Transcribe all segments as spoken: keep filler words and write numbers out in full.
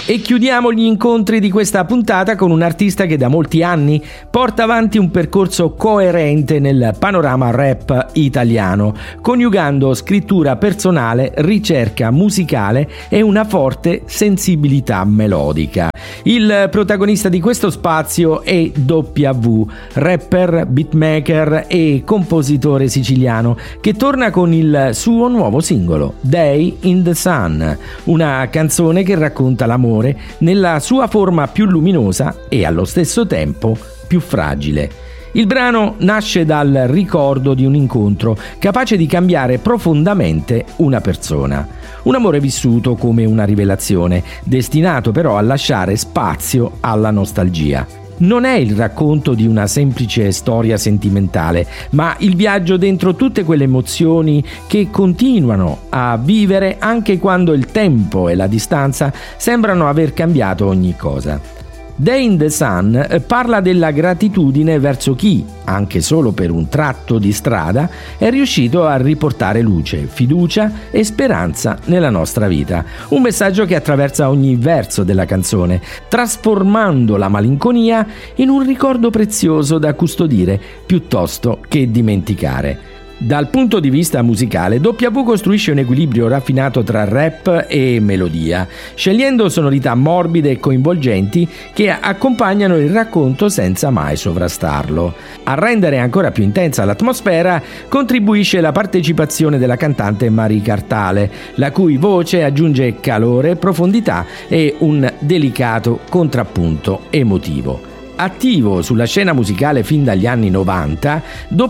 E chiudiamo gli incontri di questa puntata con un artista che da molti anni porta avanti un percorso coerente nel panorama rap italiano, coniugando scrittura personale, ricerca musicale e una forte sensibilità melodica. Il protagonista di questo spazio è W, rapper, beatmaker e compositore siciliano, che torna con il suo nuovo singolo, Day in the Sun, una canzone che racconta l'amore nella sua forma più luminosa e allo stesso tempo più fragile. Il brano nasce dal ricordo di un incontro capace di cambiare profondamente una persona. Un amore vissuto come una rivelazione, destinato però a lasciare spazio alla nostalgia. Non è il racconto di una semplice storia sentimentale, ma il viaggio dentro tutte quelle emozioni che continuano a vivere anche quando il tempo e la distanza sembrano aver cambiato ogni cosa. Day in the Sun parla della gratitudine verso chi, anche solo per un tratto di strada, è riuscito a riportare luce, fiducia e speranza nella nostra vita. Un messaggio che attraversa ogni verso della canzone, trasformando la malinconia in un ricordo prezioso da custodire piuttosto che dimenticare. Dal punto di vista musicale, W costruisce un equilibrio raffinato tra rap e melodia, scegliendo sonorità morbide e coinvolgenti che accompagnano il racconto senza mai sovrastarlo. A rendere ancora più intensa l'atmosfera contribuisce la partecipazione della cantante Mari Cartale, la cui voce aggiunge calore, profondità e un delicato contrappunto emotivo. Attivo sulla scena musicale fin dagli anni novanta,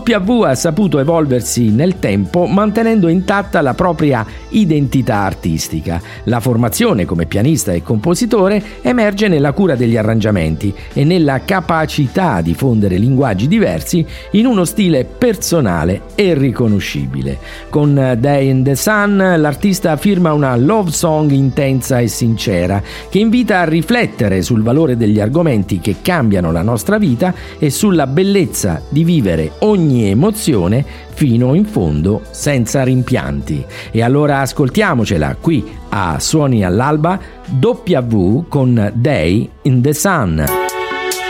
W ha saputo evolversi nel tempo mantenendo intatta la propria identità artistica. La formazione come pianista e compositore emerge nella cura degli arrangiamenti e nella capacità di fondere linguaggi diversi in uno stile personale e riconoscibile. Con Day in the Sun l'artista firma una love song intensa e sincera che invita a riflettere sul valore degli argomenti che cambiano la nostra vita e sulla bellezza di vivere ogni emozione fino in fondo senza rimpianti. E allora ascoltiamocela qui a Suoni all'Alba, W con Day in the Sun.